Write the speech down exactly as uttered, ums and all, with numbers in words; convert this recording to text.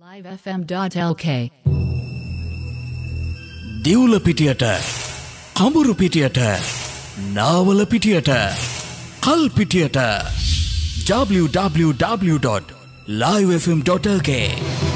live f m dot l k දිවුල පිටියට කඹුරු පිටියට Nawala පිටියට කල් පිටියට w w w dot live f m dot l k